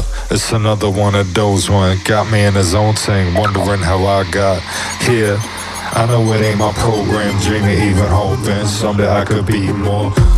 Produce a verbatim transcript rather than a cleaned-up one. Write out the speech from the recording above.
It's another one of those one. Got me in his own thing, wondering how I got here. I know it ain't my program, dreaming, even hoping someday I could be more.